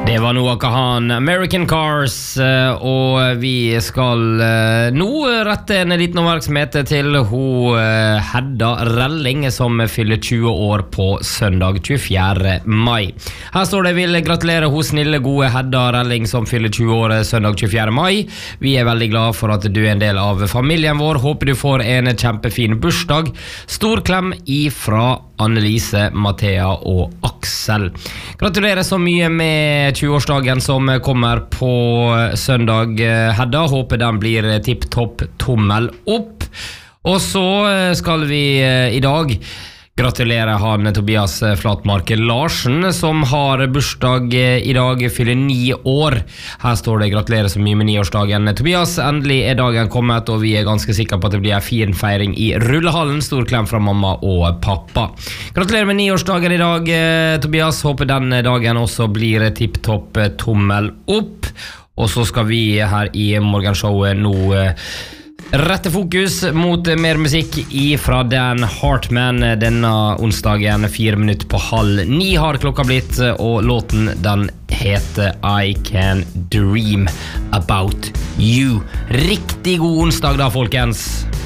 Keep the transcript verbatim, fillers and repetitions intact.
Det var Noah Kahan, American Cars, og vi skal nå rette en liten oppmerksomhet til hun Hedda Relling som fyller tjue år på søndag tjuefjerde mai. Her står det vil gratulere hun snille gode Hedda Relling som fyller tjue år søndag tjuefjerde mai. Vi er veldig glad for at du er en del av familien vår. Håper du får en kjempefin bursdag. Stor klem ifra Annelise, Mathea og Aksel. Gratulerer så mye med tjue-årsdagen som kommer på søndag, Hedda. Håper den blir tipp-topp tommel opp. Og så skal vi i dag gratulere han Tobias Flatmark Larsen som har bursdag i dag, fyller ni år. Her står det gratulerer så mye med niårsdagen. Tobias, endelig er dagen kommet, og vi er ganske sikre på at det blir en fin feiring i rullehallen. Stor klem fra mamma og pappa. Gratulerer med niårsdagen i dag, Tobias. Håper den dagen også blir tipp-topp tommel opp. Og så skal vi her i morgenshowet nå rette fokus mot mer musikk ifra Dan Hartman denne onsdagen, fire minutter på halv ni har klokka blitt, og låten den heter I Can Dream About You. Riktig god onsdag da, folkens!